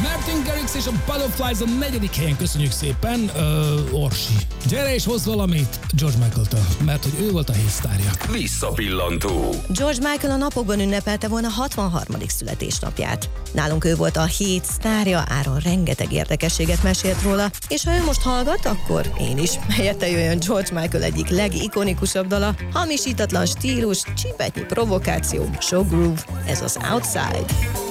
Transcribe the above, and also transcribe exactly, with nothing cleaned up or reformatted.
Martin Garrix és a Butterflies a negyedik helyen, köszönjük szépen, uh, Orsi. Gyere és hozz valamit George Michael-től, mert hogy ő volt a hétsztárja. Visszapillantó. George Michael a napokban ünnepelte volna hatvanharmadik születésnapját. Nálunk ő volt a hét sztárja, Áron rengeteg érdekességet mesélt róla, és ha ő most hallgat, akkor én is. Helyette jöjjön George Michael egyik legikonikusabb dala, hamisítatlan stílus, csipetnyi provokáció, show groove, ez az Outside.